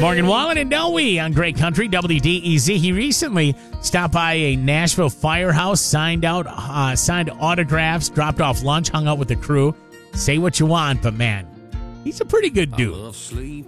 Morgan Wallen and Noe on Great Country, WDEZ. He recently stopped by a Nashville firehouse, signed autographs, dropped off lunch, hung out with the crew. Say what you want, but man, he's a pretty good dude.